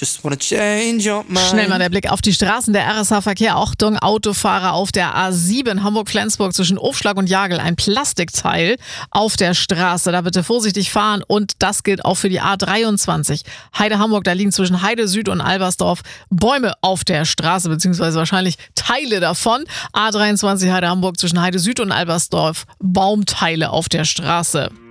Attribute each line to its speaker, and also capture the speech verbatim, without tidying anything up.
Speaker 1: Just wanna change your mind.
Speaker 2: Schnell mal der Blick auf die Straßen. Der R S H-Verkehr. Achtung, Autofahrer auf der A sieben Hamburg-Flensburg zwischen Aufschlag und Jagel. Ein Plastikteil auf der Straße. Da bitte vorsichtig fahren und das gilt auch für die A dreiundzwanzig. Heide-Hamburg, da liegen zwischen Heide Süd und Albersdorf Bäume auf der Straße, beziehungsweise wahrscheinlich Teile davon. A dreiundzwanzig Heide-Hamburg zwischen Heide Süd und Albersdorf Baumteile auf der Straße.